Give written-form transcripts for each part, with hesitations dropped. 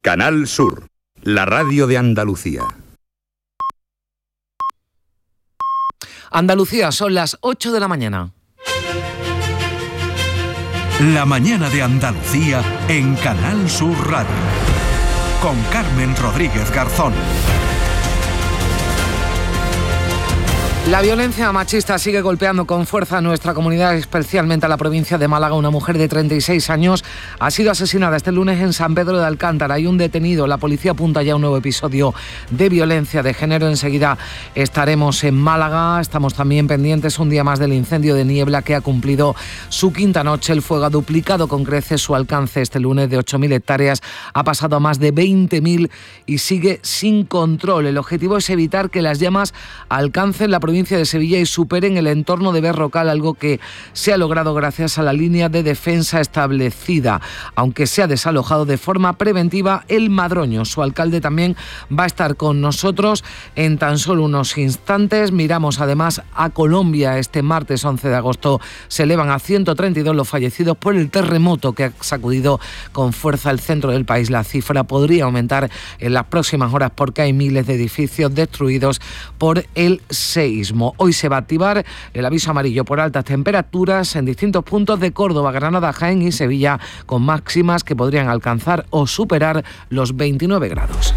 Canal Sur, la radio de Andalucía. Andalucía, son las 8 de la mañana. La mañana de Andalucía en Canal Sur Radio. Con Carmen Rodríguez Garzón. La violencia machista sigue golpeando con fuerza a nuestra comunidad, especialmente a la provincia de Málaga. Una mujer de 36 años ha sido asesinada este lunes en San Pedro de Alcántara. Hay un detenido. La policía apunta ya a un nuevo episodio de violencia de género. Enseguida estaremos en Málaga. Estamos también pendientes un día más del incendio de Niebla, que ha cumplido su quinta noche. El fuego ha duplicado con creces su alcance este lunes de 8.000 hectáreas. Ha pasado a más de 20.000 y sigue sin control. El objetivo es evitar que las llamas alcancen la provincia de Sevilla y superen el entorno de Berrocal, algo que se ha logrado gracias a la línea de defensa establecida, aunque se ha desalojado de forma preventiva el Madroño. Su alcalde también va a estar con nosotros en tan solo unos instantes. Miramos además a Colombia. Este martes 11 de agosto se elevan a 132 los fallecidos por el terremoto que ha sacudido con fuerza el centro del país. La cifra podría aumentar en las próximas horas porque hay miles de edificios destruidos por el seísmo. Hoy se va a activar el aviso amarillo por altas temperaturas en distintos puntos de Córdoba, Granada, Jaén y Sevilla, con máximas que podrían alcanzar o superar los 29 grados.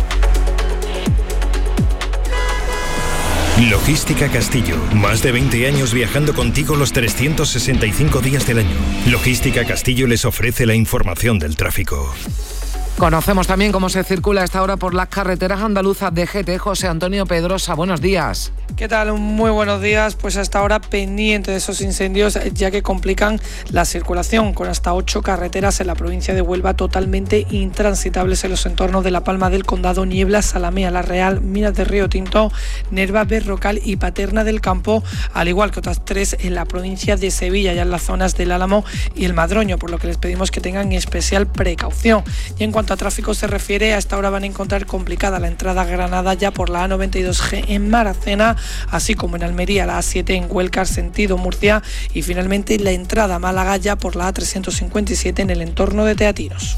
Logística Castillo. Más de 20 años viajando contigo los 365 días del año. Logística Castillo les ofrece la información del tráfico. Conocemos también cómo se circula a esta hora por las carreteras andaluzas de GT. José Antonio Pedrosa, buenos días. ¿Qué tal? Muy buenos días. Pues hasta ahora pendiente de esos incendios, ya que complican la circulación, con hasta 8 carreteras en la provincia de Huelva totalmente intransitables en los entornos de La Palma del Condado, Niebla, Salamea, La Real, Minas de Río Tinto, Nerva, Berrocal y Paterna del Campo, al igual que otras 3 en la provincia de Sevilla, ya en las zonas del Álamo y el Madroño, por lo que les pedimos que tengan especial precaución. Y en cuanto a tráfico se refiere, a esta hora van a encontrar complicada la entrada a Granada ya por la A92G en Maracena, así como en Almería la A7 en Huelcar sentido Murcia, y finalmente la entrada a Málaga ya por la A357 en el entorno de Teatinos.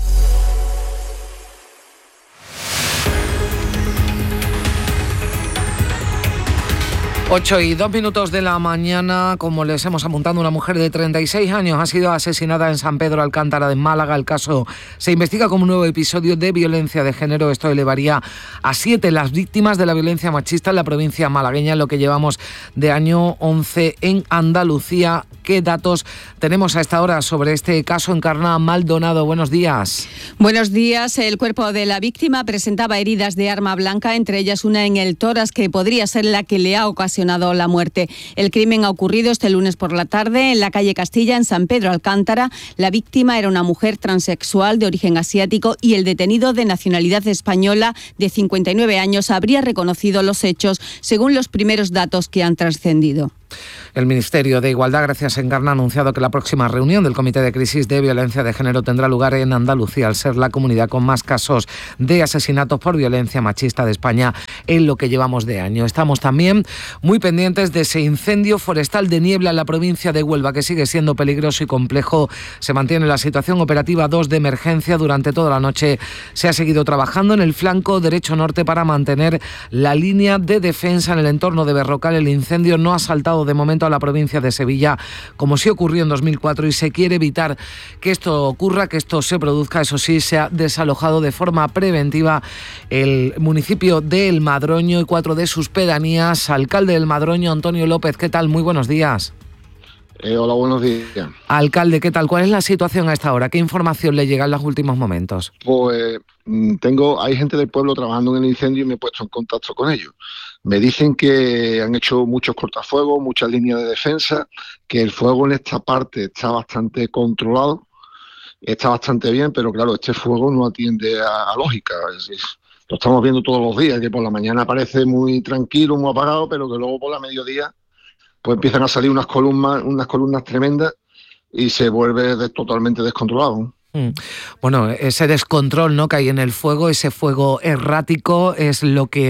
8:02 de la mañana, como les hemos apuntado, una mujer de 36 años ha sido asesinada en San Pedro Alcántara de Málaga. El caso se investiga como un nuevo episodio de violencia de género. Esto elevaría a 7 las víctimas de la violencia machista en la provincia malagueña, en lo que llevamos de año 11 en Andalucía. ¿Qué datos tenemos a esta hora sobre este caso? Encarna Maldonado, buenos días. Buenos días. El cuerpo de la víctima presentaba heridas de arma blanca, entre ellas una en el tórax que podría ser la que le ha ocasionado la muerte. El crimen ha ocurrido este lunes por la tarde en la calle Castilla, en San Pedro Alcántara. La víctima era una mujer transexual de origen asiático y el detenido, de nacionalidad española, de 59 años, habría reconocido los hechos, según los primeros datos que han trascendido. El Ministerio de Igualdad, gracias a Encarna, ha anunciado que la próxima reunión del Comité de Crisis de Violencia de Género tendrá lugar en Andalucía, al ser la comunidad con más casos de asesinatos por violencia machista de España en lo que llevamos de año. Estamos también muy pendientes de ese incendio forestal de Niebla en la provincia de Huelva, que sigue siendo peligroso y complejo. Se mantiene la situación operativa 2 de emergencia. Durante toda la noche se ha seguido trabajando en el flanco derecho norte para mantener la línea de defensa en el entorno de Berrocal. El incendio no ha saltado de momento a la provincia de Sevilla, como sí ocurrió en 2004, y se quiere evitar que esto ocurra, que esto se produzca. Eso sí, se ha desalojado de forma preventiva el municipio de El Madroño y 4 de sus pedanías. Alcalde del Madroño, Antonio López, ¿qué tal? Muy buenos días. Hola, buenos días. Alcalde, ¿qué tal? ¿Cuál es la situación a esta hora? ¿Qué información le llega en los últimos momentos? Pues hay gente del pueblo trabajando en el incendio y me he puesto en contacto con ellos. Me dicen que han hecho muchos cortafuegos, muchas líneas de defensa, que el fuego en esta parte está bastante controlado, está bastante bien, pero claro, este fuego no atiende a lógica. Lo estamos viendo todos los días, que por la mañana parece muy tranquilo, muy apagado, pero que luego por la mediodía pues empiezan a salir unas columnas tremendas y se vuelve totalmente descontrolado. Bueno, ese descontrol, ¿no?, que hay en el fuego, ese fuego errático, es lo que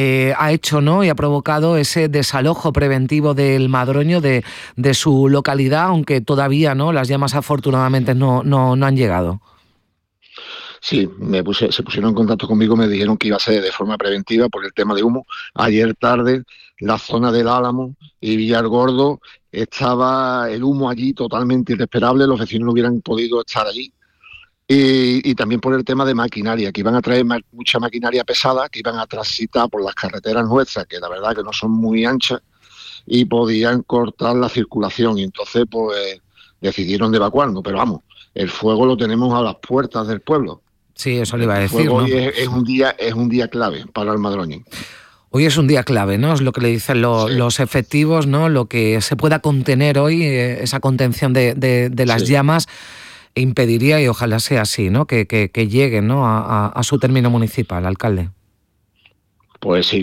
ha hecho, ¿no?, y ha provocado ese desalojo preventivo del Madroño, de su localidad, aunque todavía, ¿no?, las llamas afortunadamente no han llegado. Sí, se pusieron en contacto conmigo, me dijeron que iba a ser de forma preventiva por el tema de humo. Ayer tarde, la zona del Álamo y Villargordo, estaba el humo allí totalmente irrespirable, los vecinos no hubieran podido estar allí. Y también por el tema de maquinaria, que iban a traer mucha maquinaria pesada, que iban a transitar por las carreteras nuestras, que la verdad que no son muy anchas, y podían cortar la circulación. Y entonces, pues, decidieron de evacuarnos. Pero vamos, el fuego lo tenemos a las puertas del pueblo. Sí, eso le iba a decir, ¿no? Hoy es un día clave para el Madroño. Hoy es un día clave, ¿no? Es lo que le dicen los efectivos, ¿no? Lo que se pueda contener hoy, esa contención de las llamas, impediría, y ojalá sea así, ¿no? Que lleguen, ¿no? a su término municipal, alcalde. Pues sí.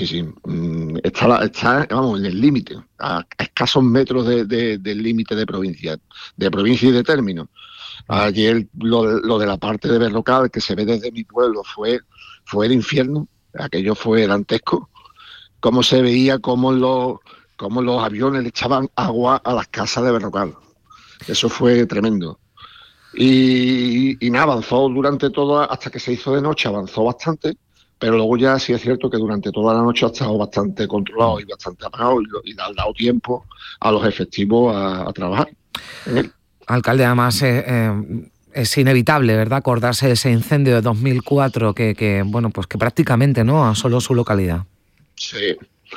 Está vamos, en el límite, a escasos metros del límite de provincia y de término. Ayer lo de la parte de Berrocal, que se ve desde mi pueblo, fue el infierno. Aquello fue dantesco. Cómo se veía, cómo los aviones le echaban agua a las casas de Berrocal. Eso fue tremendo. Y nada, avanzó durante todo, hasta que se hizo de noche, avanzó bastante, pero luego ya sí es cierto que durante toda la noche ha estado bastante controlado y bastante apagado, y le ha dado tiempo a los efectivos a trabajar en él. Alcalde, además es inevitable, ¿verdad?, acordarse de ese incendio de 2004 que prácticamente, ¿no?, asoló su localidad. Sí.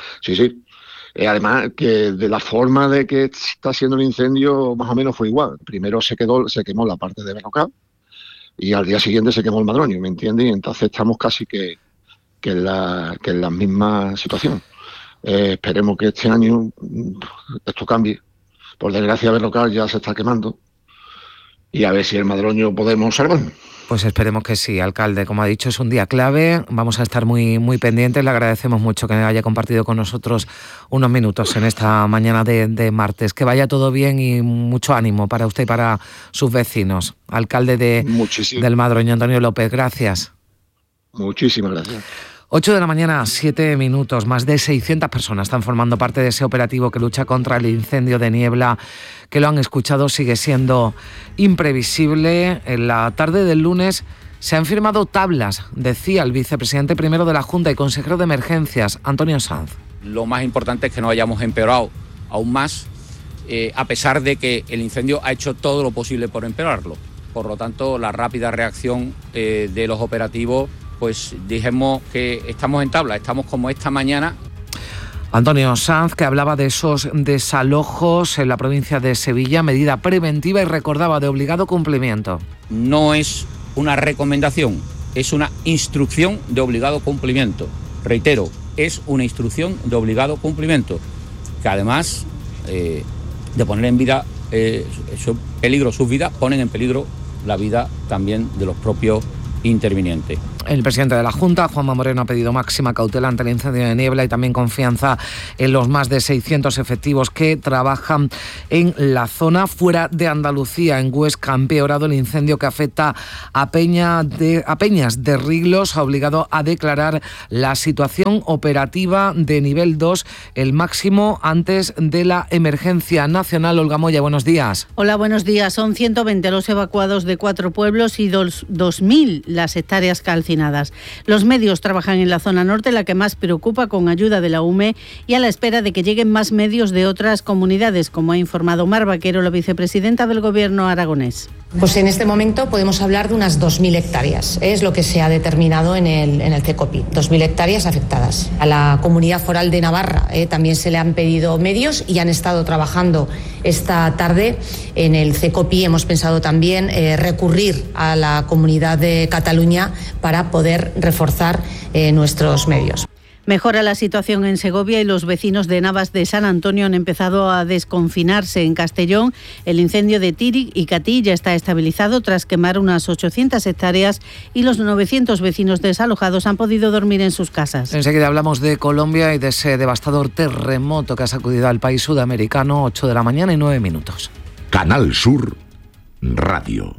Además, que de la forma de que está siendo el incendio, más o menos fue igual. Primero se quemó la parte de Berrocal y al día siguiente se quemó el Madroño, ¿me entiendes? Y entonces estamos casi que en la misma situación. Esperemos que este año esto cambie. Por desgracia, Berrocal ya se está quemando y a ver si el Madroño podemos salvarlo. Pues esperemos que sí, alcalde. Como ha dicho, es un día clave. Vamos a estar muy, muy pendientes. Le agradecemos mucho que haya compartido con nosotros unos minutos en esta mañana de martes. Que vaya todo bien y mucho ánimo para usted y para sus vecinos. Alcalde del Madroño, Antonio López, gracias. Muchísimas gracias. 8 de la mañana, 7 minutos. Más de 600 personas están formando parte de ese operativo que lucha contra el incendio de Niebla, que lo han escuchado, sigue siendo imprevisible. En la tarde del lunes se han firmado tablas, decía el vicepresidente primero de la Junta y consejero de Emergencias, Antonio Sanz. Lo más importante es que no hayamos empeorado aún más, a pesar de que el incendio ha hecho todo lo posible por empeorarlo. Por lo tanto, la rápida reacción de los operativos, pues dijimos que estamos en tabla, estamos como esta mañana. Antonio Sanz, que hablaba de esos desalojos en la provincia de Sevilla, medida preventiva, y recordaba de obligado cumplimiento. No es una recomendación, es una instrucción de obligado cumplimiento. Reitero, es una instrucción de obligado cumplimiento, que además de poner en peligro sus vidas, ponen en peligro la vida también de los propios interviniente. El presidente de la Junta, Juanma Moreno, ha pedido máxima cautela ante el incendio de Niebla y también confianza en los más de 600 efectivos que trabajan en la zona. Fuera de Andalucía, en Huesca, ha empeorado el incendio que afecta a Peñas de Riglos. Ha obligado a declarar la situación operativa de nivel 2, el máximo antes de la emergencia nacional. Olga Moya, buenos días. Hola, buenos días. Son 120 los evacuados de 4 pueblos y 2.000 las hectáreas calcinadas. Los medios trabajan en la zona norte, la que más preocupa, con ayuda de la UME y a la espera de que lleguen más medios de otras comunidades, como ha informado Mar Vaquero, la vicepresidenta del Gobierno aragonés. Pues en este momento podemos hablar de unas 2.000 hectáreas. Es lo que se ha determinado en el CECOPI. 2.000 hectáreas afectadas. A la Comunidad Foral de Navarra también se le han pedido medios y han estado trabajando esta tarde. En el CECOPI hemos pensado también recurrir a la Comunidad de Cataluña para poder reforzar nuestros medios. Mejora la situación en Segovia y los vecinos de Navas de San Antonio han empezado a desconfinarse. En Castellón, el incendio de Tírig y Catí ya está estabilizado tras quemar unas 800 hectáreas y los 900 vecinos desalojados han podido dormir en sus casas. Enseguida hablamos de Colombia y de ese devastador terremoto que ha sacudido al país sudamericano. 8 de la mañana y 9 minutos. Canal Sur Radio.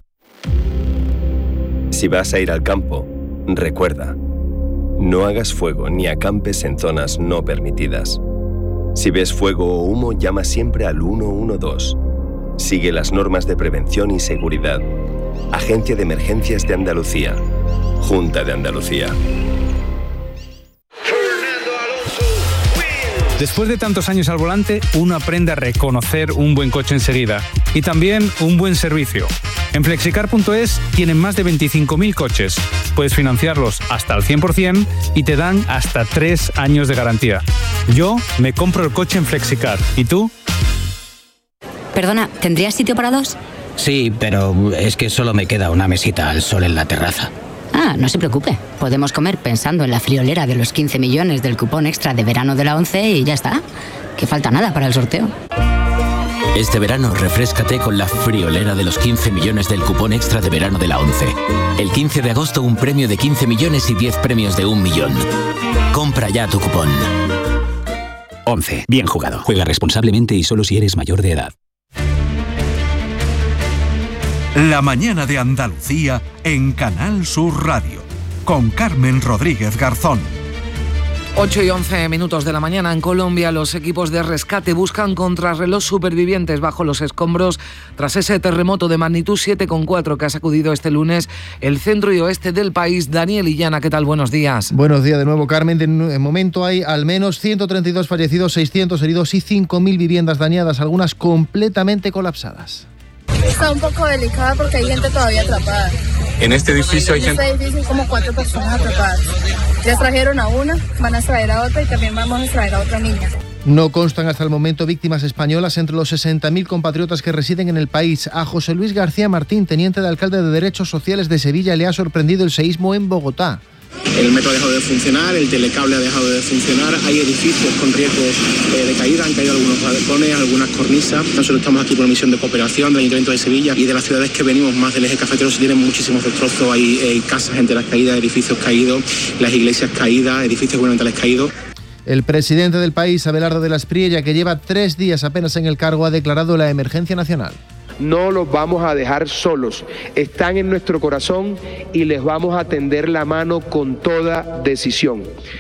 Si vas a ir al campo, recuerda: no hagas fuego ni acampes en zonas no permitidas. Si ves fuego o humo, llama siempre al 112. Sigue las normas de prevención y seguridad. Agencia de Emergencias de Andalucía. Junta de Andalucía. Después de tantos años al volante, uno aprende a reconocer un buen coche enseguida y también un buen servicio. En Flexicar.es tienen más de 25.000 coches. Puedes financiarlos hasta al 100% y te dan hasta 3 años de garantía. Yo me compro el coche en Flexicar. ¿Y tú? Perdona, ¿tendrías sitio para 2? Sí, pero es que solo me queda una mesita al sol en la terraza. Ah, no se preocupe. Podemos comer pensando en la friolera de los 15 millones del cupón extra de verano de la ONCE y ya está. Que falta nada para el sorteo. Este verano refréscate con la friolera de los 15 millones del cupón extra de verano de la ONCE. El 15 de agosto un premio de 15 millones y 10 premios de 1 millón. Compra ya tu cupón. ONCE. Bien jugado. Juega responsablemente y solo si eres mayor de edad. La mañana de Andalucía en Canal Sur Radio, con Carmen Rodríguez Garzón. 8:11 de la mañana en Colombia, los equipos de rescate buscan contrarreloj supervivientes bajo los escombros tras ese terremoto de magnitud 7,4 que ha sacudido este lunes el centro y oeste del país. Daniel Illana, ¿qué tal? Buenos días. Buenos días de nuevo, Carmen. De momento hay al menos 132 fallecidos, 600 heridos y 5.000 viviendas dañadas, algunas completamente colapsadas. Está un poco delicada porque hay gente todavía atrapada. En este edificio hay gente... En este edificio hay como 4 personas atrapadas. Ya trajeron a una, van a traer a otra y también vamos a traer a otra niña. No constan hasta el momento víctimas españolas entre los 60.000 compatriotas que residen en el país. A José Luis García Martín, teniente de alcalde de Derechos Sociales de Sevilla, le ha sorprendido el seísmo en Bogotá. El metro ha dejado de funcionar, el telecable ha dejado de funcionar, hay edificios con riesgos de caída, han caído algunos balcones, algunas cornisas. Nosotros estamos aquí por misión de cooperación del Ayuntamiento de Sevilla y de las ciudades que venimos más del eje cafetero se tienen muchísimos destrozos, hay casas enteras caídas, edificios caídos, las iglesias caídas, edificios gubernamentales caídos. El presidente del país, Abelardo de la Espriella, que lleva 3 días apenas en el cargo, ha declarado la emergencia nacional. No los vamos a dejar solos, están en nuestro corazón y les vamos a tender la mano con toda decisión.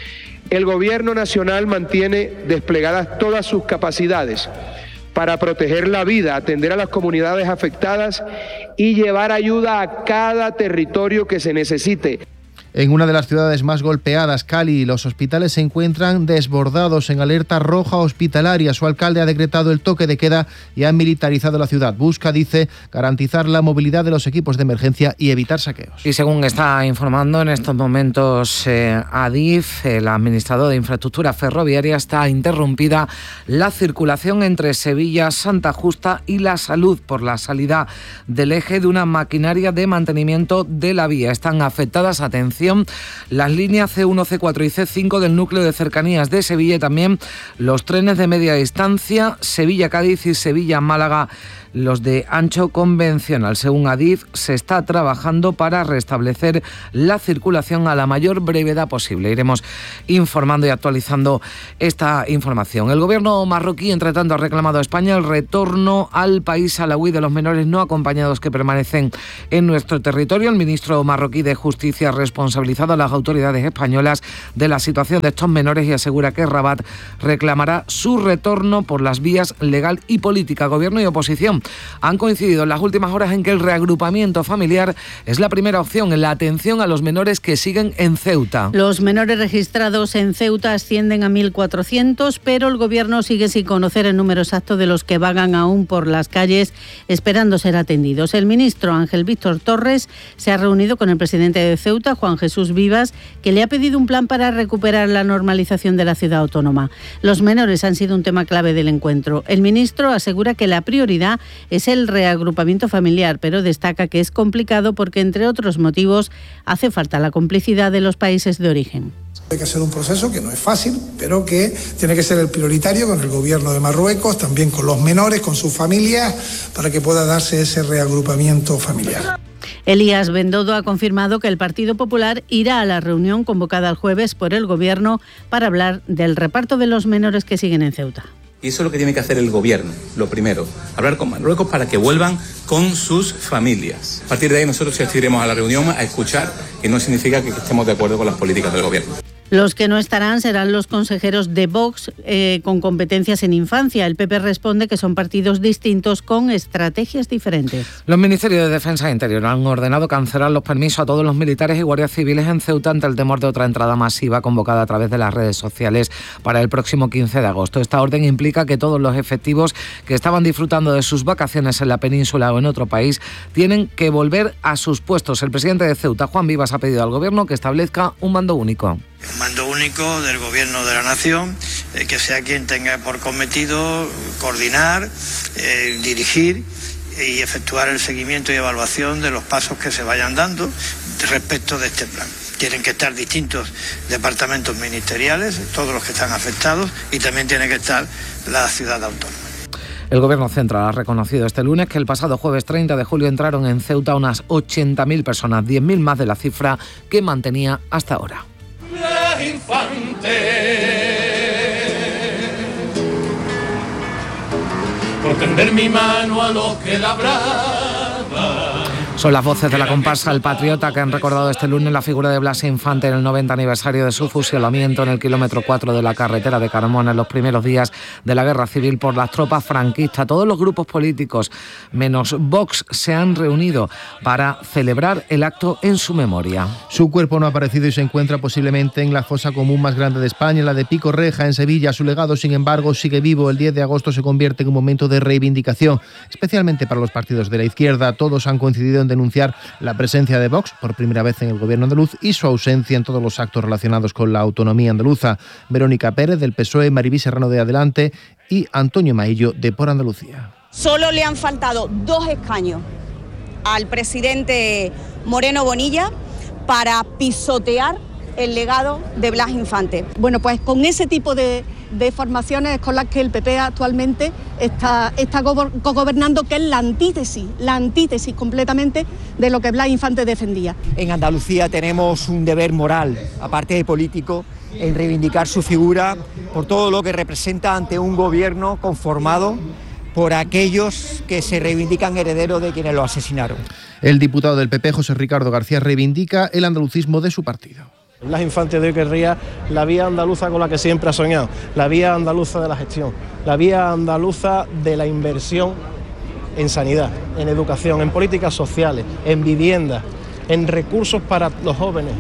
El Gobierno Nacional mantiene desplegadas todas sus capacidades para proteger la vida, atender a las comunidades afectadas y llevar ayuda a cada territorio que se necesite. En una de las ciudades más golpeadas, Cali, los hospitales se encuentran desbordados en alerta roja hospitalaria. Su alcalde ha decretado el toque de queda y ha militarizado la ciudad. Busca, dice, garantizar la movilidad de los equipos de emergencia y evitar saqueos. Y según está informando en estos momentos Adif, el administrador de infraestructura ferroviaria, está interrumpida la circulación entre Sevilla, Santa Justa y La Salud por la salida del eje de una maquinaria de mantenimiento de la vía. Están afectadas, atención, las líneas C1, C4 y C5 del núcleo de cercanías de Sevilla y también los trenes de media distancia Sevilla-Cádiz y Sevilla-Málaga, los de ancho convencional. Según Adif, se está trabajando para restablecer la circulación a la mayor brevedad posible. Iremos informando y actualizando esta información. El gobierno marroquí, entre tanto, ha reclamado a España el retorno al país alauí de los menores no acompañados que permanecen en nuestro territorio. El ministro marroquí de Justicia ha responsabilizado a las autoridades españolas de la situación de estos menores y asegura que Rabat reclamará su retorno por las vías legal y política. Gobierno y oposición han coincidido en las últimas horas en que el reagrupamiento familiar es la primera opción en la atención a los menores que siguen en Ceuta. Los menores registrados en Ceuta ascienden a 1.400, pero el Gobierno sigue sin conocer el número exacto de los que vagan aún por las calles esperando ser atendidos. El ministro Ángel Víctor Torres se ha reunido con el presidente de Ceuta, Juan Jesús Vivas, que le ha pedido un plan para recuperar la normalización de la ciudad autónoma. Los menores han sido un tema clave del encuentro. El ministro asegura que la prioridad es el reagrupamiento familiar, pero destaca que es complicado porque, entre otros motivos, hace falta la complicidad de los países de origen. Hay que hacer un proceso que no es fácil, pero que tiene que ser el prioritario con el gobierno de Marruecos, también con los menores, con sus familias, para que pueda darse ese reagrupamiento familiar. Elías Bendodo ha confirmado que el Partido Popular irá a la reunión convocada el jueves por el Gobierno para hablar del reparto de los menores que siguen en Ceuta. Y eso es lo que tiene que hacer el gobierno, lo primero, hablar con Marruecos para que vuelvan con sus familias. A partir de ahí nosotros asistiremos a la reunión a escuchar y no significa que estemos de acuerdo con las políticas del gobierno. Los que no estarán serán los consejeros de Vox con competencias en infancia. El PP responde que son partidos distintos con estrategias diferentes. Los ministerios de Defensa e Interior han ordenado cancelar los permisos a todos los militares y guardias civiles en Ceuta ante el temor de otra entrada masiva convocada a través de las redes sociales para el próximo 15 de agosto. Esta orden implica que todos los efectivos que estaban disfrutando de sus vacaciones en la península o en otro país tienen que volver a sus puestos. El presidente de Ceuta, Juan Vivas, ha pedido al Gobierno que establezca un mando único. Un mando único del Gobierno de la Nación, que sea quien tenga por cometido coordinar, dirigir y efectuar el seguimiento y evaluación de los pasos que se vayan dando respecto de este plan. Tienen que estar distintos departamentos ministeriales, todos los que están afectados, y también tiene que estar la ciudad autónoma. El Gobierno central ha reconocido este lunes que el pasado jueves 30 de julio entraron en Ceuta unas 80.000 personas, 10.000 más de la cifra que mantenía hasta ahora. Por tender mi mano a los que labraban. Son las voces de la comparsa El Patriota que han recordado este lunes la figura de Blas Infante en el 90 aniversario de su fusilamiento en el kilómetro 4 de la carretera de Carmona en los primeros días de la guerra civil por las tropas franquistas. Todos los grupos políticos, menos Vox, se han reunido para celebrar el acto en su memoria. Su cuerpo no ha aparecido y se encuentra posiblemente en la fosa común más grande de España, la de Pico Reja, en Sevilla. Su legado, sin embargo, sigue vivo. El 10 de agosto se convierte en un momento de reivindicación, especialmente para los partidos de la izquierda. Todos han coincidido en denunciar la presencia de Vox por primera vez en el gobierno andaluz y su ausencia en todos los actos relacionados con la autonomía andaluza. Verónica Pérez, del PSOE, Maribí Serrano, de Adelante, y Antonio Maillo, de Por Andalucía. Solo le han faltado 2 escaños al presidente Moreno Bonilla para pisotear el legado de Blas Infante. Bueno, pues con ese tipo de formaciones con las que el PP actualmente está gobernando, que es la antítesis completamente de lo que Blas Infante defendía. En Andalucía tenemos un deber moral, aparte de político, en reivindicar su figura por todo lo que representa ante un gobierno conformado por aquellos que se reivindican herederos de quienes lo asesinaron. El diputado del PP, José Ricardo García, reivindica el andalucismo de su partido. Blas Infante de hoy querría la vía andaluza con la que siempre ha soñado, la vía andaluza de la gestión, la vía andaluza de la inversión en sanidad, en educación, en políticas sociales, en vivienda, en recursos para los jóvenes.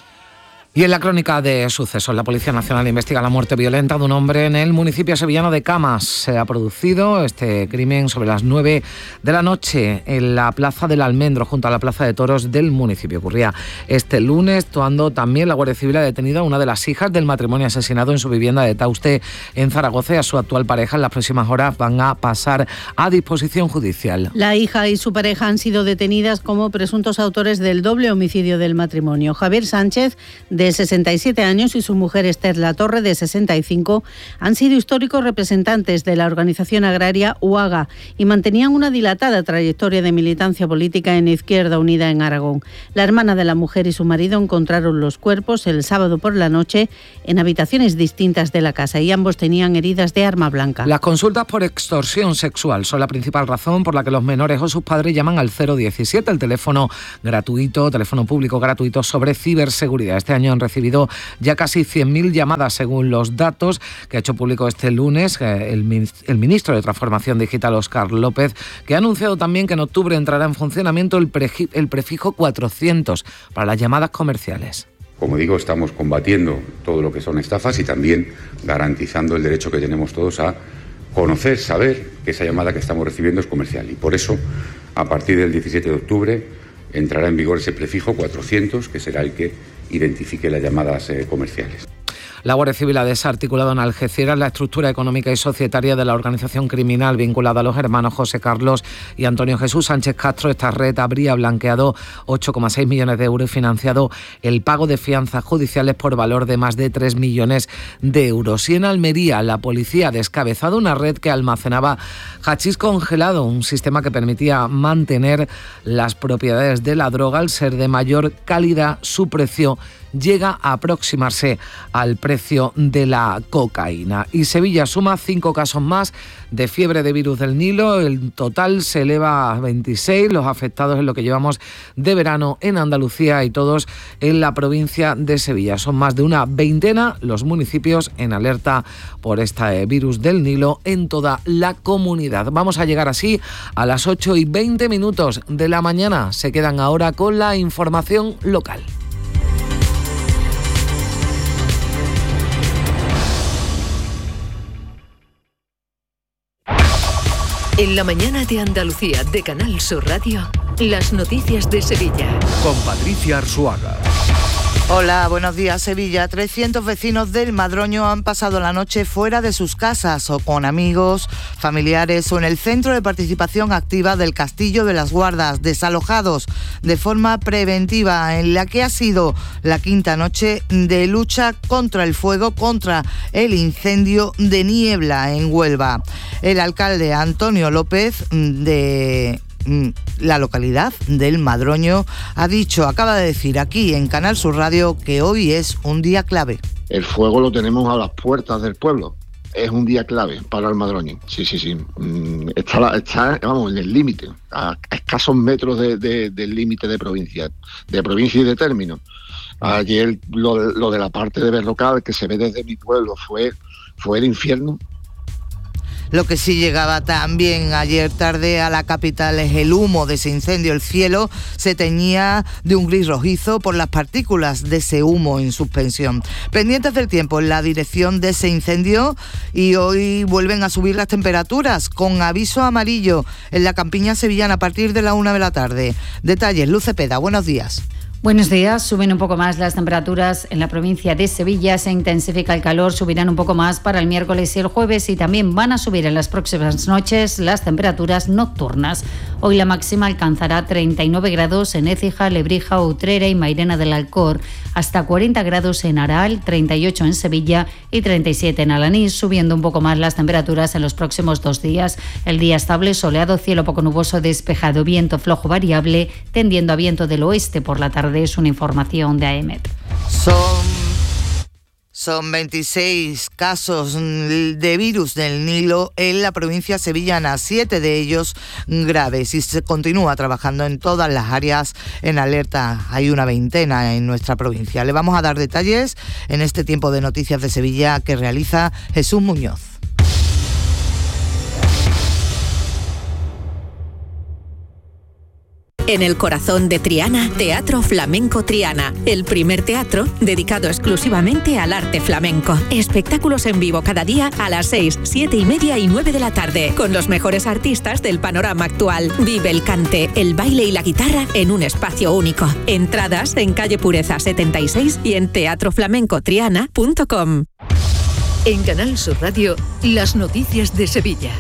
Y en la crónica de sucesos, la Policía Nacional investiga la muerte violenta de un hombre en el municipio sevillano de Camas. Se ha producido este crimen sobre las 9 de la noche en la Plaza del Almendro, junto a la Plaza de Toros del municipio. Ocurría este lunes, cuando también la Guardia Civil ha detenido a una de las hijas del matrimonio asesinado en su vivienda de Tauste, en Zaragoza, y a su actual pareja. En las próximas horas van a pasar a disposición judicial. La hija y su pareja han sido detenidas como presuntos autores del doble homicidio del matrimonio. Javier Sánchez, de 67 años, y su mujer Esther Latorre, de 65, han sido históricos representantes de la organización agraria UAGA y mantenían una dilatada trayectoria de militancia política en Izquierda Unida en Aragón. La hermana de la mujer y su marido encontraron los cuerpos el sábado por la noche en habitaciones distintas de la casa y ambos tenían heridas de arma blanca. Las consultas por extorsión sexual son la principal razón por la que los menores o sus padres llaman al 017, el teléfono público gratuito sobre ciberseguridad. Este año han recibido ya casi 100.000 llamadas, según los datos que ha hecho público este lunes el ministro de Transformación Digital, Óscar López, que ha anunciado también que en octubre entrará en funcionamiento el prefijo 400 para las llamadas comerciales. Como digo, estamos combatiendo todo lo que son estafas y también garantizando el derecho que tenemos todos a conocer, saber que esa llamada que estamos recibiendo es comercial. Y por eso, a partir del 17 de octubre, entrará en vigor ese prefijo 400, que será el que identifique las llamadas comerciales. La Guardia Civil ha desarticulado en Algeciras la estructura económica y societaria de la organización criminal vinculada a los hermanos José Carlos y Antonio Jesús Sánchez Castro. Esta red habría blanqueado 8,6 millones de euros y financiado el pago de fianzas judiciales por valor de más de 3 millones de euros. Y en Almería, la policía ha descabezado una red que almacenaba hachís congelado, un sistema que permitía mantener las propiedades de la droga al ser de mayor calidad, su precio llega a aproximarse al precio de la cocaína. Y Sevilla suma 5 casos más de fiebre de virus del Nilo. El total se eleva a 26 los afectados en lo que llevamos de verano en Andalucía y todos en la provincia de Sevilla. Son más de una veintena los municipios en alerta por este virus del Nilo en toda la comunidad. Vamos a llegar así a las 8:20 de la mañana. Se quedan ahora con la información local. En la mañana de Andalucía de Canal Sur Radio, las noticias de Sevilla. Con Patricia Arzuaga. Hola, buenos días. Sevilla. 300 vecinos del Madroño han pasado la noche fuera de sus casas o con amigos, familiares o en el Centro de Participación Activa del Castillo de las Guardas, desalojados de forma preventiva, en la que ha sido la quinta noche de lucha contra el fuego, contra el incendio de Niebla en Huelva. El alcalde Antonio López de la localidad del Madroño acaba de decir aquí en Canal Sur Radio que hoy es un día clave. El fuego lo tenemos a las puertas del pueblo. Es un día clave para el Madroño. Sí. Está vamos, en el límite, a escasos metros del límite de provincia y de término. Ayer lo de la parte de Berrocal, que se ve desde mi pueblo, fue el infierno. Lo que sí llegaba también ayer tarde a la capital es el humo de ese incendio. El cielo se teñía de un gris rojizo por las partículas de ese humo en suspensión. Pendientes del tiempo en la dirección de ese incendio, y hoy vuelven a subir las temperaturas con aviso amarillo en la campiña sevillana a partir de la 1 de la tarde. Detalles, Luz Cepeda, buenos días. Buenos días. Suben un poco más las temperaturas en la provincia de Sevilla, se intensifica el calor, subirán un poco más para el miércoles y el jueves, y también van a subir en las próximas noches las temperaturas nocturnas. Hoy la máxima alcanzará 39 grados en Écija, Lebrija, Utrera y Mairena del Alcor, hasta 40 grados en Aral, 38 en Sevilla y 37 en Alanís, subiendo un poco más las temperaturas en los próximos 2 días. El día estable, soleado, cielo poco nuboso, despejado, viento flojo variable, tendiendo a viento del oeste por la tarde. Es una información de AEMET. Son 26 casos de virus del Nilo en la provincia sevillana, 7 de ellos graves, y se continúa trabajando en todas las áreas en alerta. Hay una veintena en nuestra provincia. Le vamos a dar detalles en este tiempo de noticias de Sevilla que realiza Jesús Muñoz. En el corazón de Triana, Teatro Flamenco Triana, el primer teatro dedicado exclusivamente al arte flamenco. Espectáculos en vivo cada día a las 6, 7 y media y 9 de la tarde, con los mejores artistas del panorama actual. Vive el cante, el baile y la guitarra en un espacio único. Entradas en calle Pureza 76 y en teatroflamencotriana.com. En Canal Sur Radio, las noticias de Sevilla.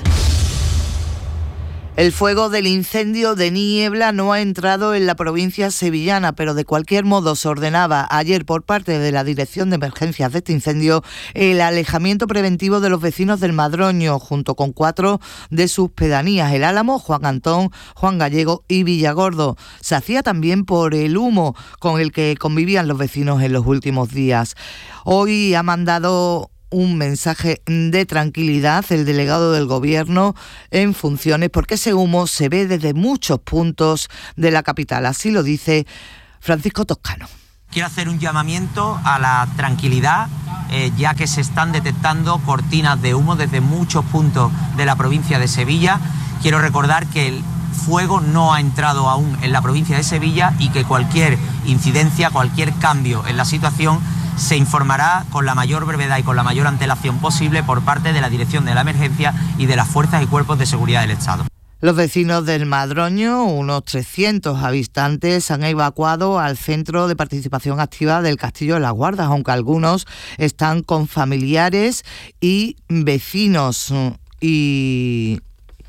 El fuego del incendio de Niebla no ha entrado en la provincia sevillana, pero de cualquier modo se ordenaba ayer por parte de la Dirección de Emergencias de este incendio el alejamiento preventivo de los vecinos del Madroño, junto con 4 de sus pedanías: El Álamo, Juan Antón, Juan Gallego y Villagordo. Se hacía también por el humo con el que convivían los vecinos en los últimos días. Hoy ha mandado un mensaje de tranquilidad el delegado del Gobierno en funciones, porque ese humo se ve desde muchos puntos de la capital. Así lo dice Francisco Toscano. Quiero hacer un llamamiento a la tranquilidad, ya que se están detectando cortinas de humo desde muchos puntos de la provincia de Sevilla. Quiero recordar que el fuego no ha entrado aún en la provincia de Sevilla y que cualquier incidencia, cualquier cambio en la situación se informará con la mayor brevedad y con la mayor antelación posible por parte de la Dirección de la Emergencia y de las fuerzas y cuerpos de seguridad del Estado. Los vecinos del Madroño, unos 300 habitantes, han evacuado al Centro de Participación Activa del Castillo de las Guardas, aunque algunos están con familiares y vecinos, y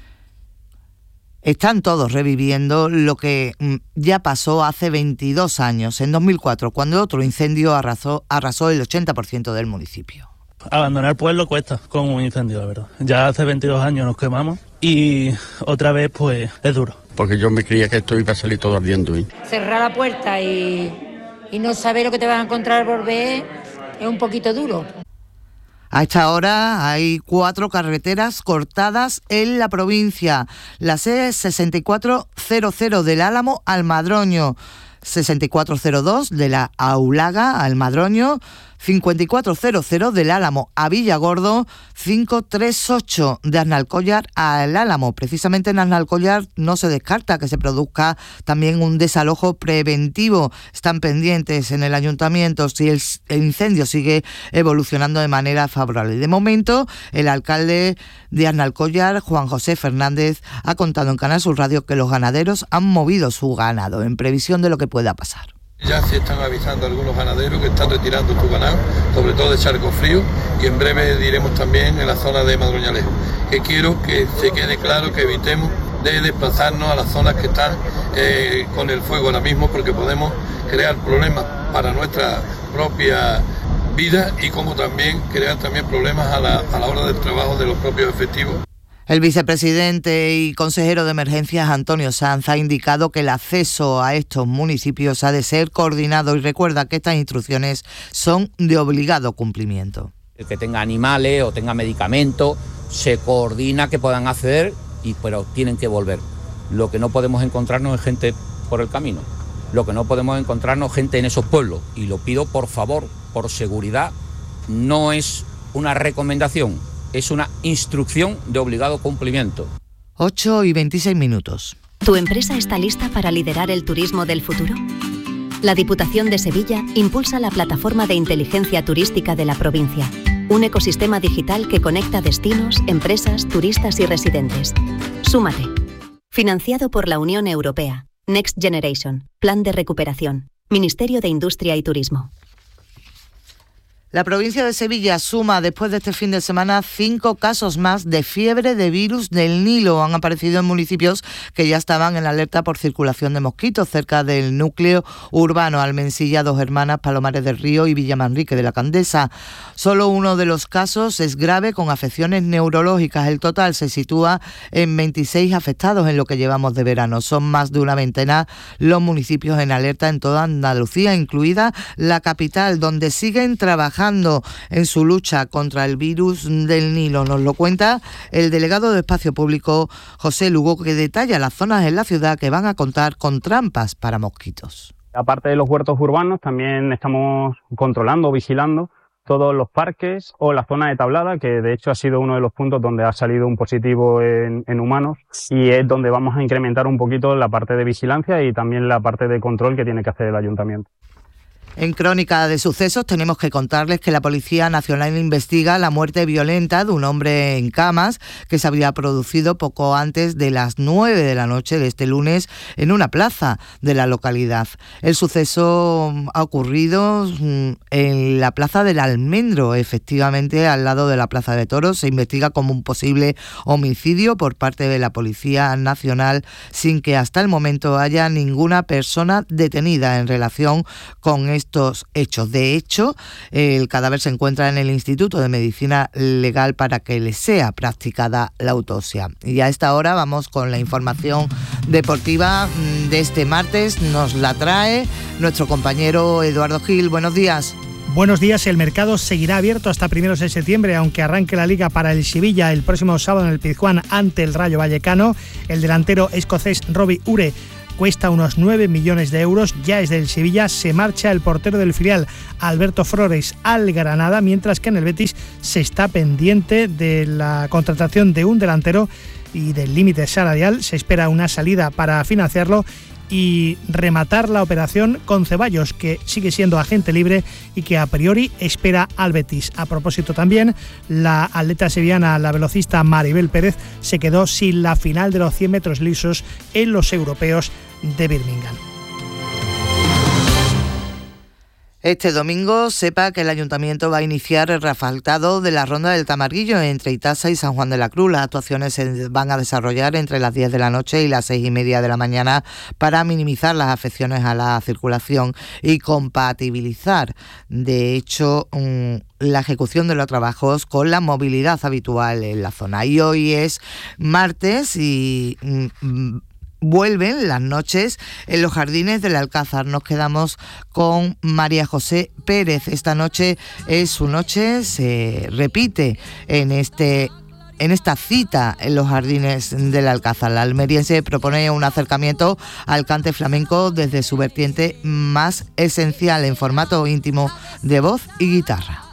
están todos reviviendo lo que ya pasó hace 22 años, en 2004, cuando otro incendio arrasó el 80% del municipio. Abandonar el pueblo cuesta con un incendio, la verdad. Ya hace 22 años nos quemamos y otra vez pues es duro. Porque yo me creía que esto iba a salir todo ardiendo. Cerrar la puerta y y no saber lo que te vas a encontrar al volver es un poquito duro. A esta hora hay 4 carreteras cortadas en la provincia. La C6400 del Álamo al Madroño, 6402 de la Aulaga al Madroño, 5400 del Álamo a Villagordo, 538 de Arnalcollar al Álamo. Precisamente en Arnalcollar no se descarta que se produzca también un desalojo preventivo. Están pendientes en el ayuntamiento si el incendio sigue evolucionando de manera favorable. De momento, el alcalde de Arnalcollar, Juan José Fernández, ha contado en Canal Sur Radio que los ganaderos han movido su ganado en previsión de lo que pueda pasar. Ya se están avisando algunos ganaderos que están retirando su ganado, sobre todo de Charco Frío, y en breve diremos también en la zona de Madroñalejo. Que quiero que se quede claro que evitemos de desplazarnos a las zonas que están con el fuego ahora mismo, porque podemos crear problemas para nuestra propia vida y como también crear también problemas a la hora del trabajo de los propios efectivos. El vicepresidente y consejero de Emergencias, Antonio Sanz, ha indicado que el acceso a estos municipios ha de ser coordinado y recuerda que estas instrucciones son de obligado cumplimiento. El que tenga animales o tenga medicamentos, se coordina que puedan acceder, pero tienen que volver. Lo que no podemos encontrarnos es gente por el camino. Lo que no podemos encontrarnos es gente en esos pueblos. Y lo pido, por favor, por seguridad, no es una recomendación. Es una instrucción de obligado cumplimiento. 8:26. ¿Tu empresa está lista para liderar el turismo del futuro? La Diputación de Sevilla impulsa la plataforma de inteligencia turística de la provincia, un ecosistema digital que conecta destinos, empresas, turistas y residentes. Súmate. Financiado por la Unión Europea. Next Generation. Plan de recuperación. Ministerio de Industria y Turismo. La provincia de Sevilla suma después de este fin de semana 5 casos más de fiebre de virus del Nilo. Han aparecido en municipios que ya estaban en alerta por circulación de mosquitos cerca del núcleo urbano: Almensilla, Dos Hermanas, Palomares del Río y Villamanrique de la Candesa. Solo uno de los casos es grave, con afecciones neurológicas. El total se sitúa en 26 afectados en lo que llevamos de verano. Son más de una veintena los municipios en alerta en toda Andalucía, incluida la capital, donde siguen trabajando en su lucha contra el virus del Nilo. Nos lo cuenta el delegado de Espacio Público, José Lugo, que detalla las zonas en la ciudad que van a contar con trampas para mosquitos. Aparte de los huertos urbanos, también estamos controlando, vigilando todos los parques o la zona de tablada, que de hecho ha sido uno de los puntos donde ha salido un positivo en humanos, y es donde vamos a incrementar un poquito la parte de vigilancia y también la parte de control que tiene que hacer el ayuntamiento. En Crónica de Sucesos tenemos que contarles que la Policía Nacional investiga la muerte violenta de un hombre en camas que se había producido poco antes de las 9 de la noche de este lunes en una plaza de la localidad. El suceso ha ocurrido en la Plaza del Almendro, efectivamente al lado de la Plaza de Toros. Se investiga como un posible homicidio por parte de la Policía Nacional, sin que hasta el momento haya ninguna persona detenida en relación con estos hechos. De hecho, el cadáver se encuentra en el Instituto de Medicina Legal para que le sea practicada la autopsia. Y a esta hora vamos con la información deportiva de este martes. Nos la trae nuestro compañero Eduardo Gil. Buenos días. Buenos días. El mercado seguirá abierto hasta primeros de septiembre, aunque arranque la Liga para el Sevilla el próximo sábado en el Pizjuán ante el Rayo Vallecano. El delantero escocés Robbie Ure cuesta unos 9 millones de euros. Ya es del Sevilla. Se marcha el portero del filial, Alberto Flores, al Granada, mientras que en el Betis se está pendiente de la contratación de un delantero y del límite salarial. Se espera una salida para financiarlo y rematar la operación con Ceballos, que sigue siendo agente libre y que a priori espera al Betis. A propósito también, la atleta sevillana, la velocista Maribel Pérez, se quedó sin la final de los 100 metros lisos en los europeos de Birmingham. Este domingo sepa que el Ayuntamiento va a iniciar el reasfaltado de la Ronda del Tamarguillo entre Itasa y San Juan de la Cruz. Las actuaciones se van a desarrollar entre las 10 de la noche y las 6:30 de la mañana para minimizar las afecciones a la circulación y compatibilizar, de hecho, la ejecución de los trabajos con la movilidad habitual en la zona. Y hoy es martes y vuelven las noches en los jardines del Alcázar. Nos quedamos con María José Pérez. Esta noche es su noche, se repite en esta cita en los jardines del Alcázar. La almeriense propone un acercamiento al cante flamenco desde su vertiente más esencial, en formato íntimo de voz y guitarra.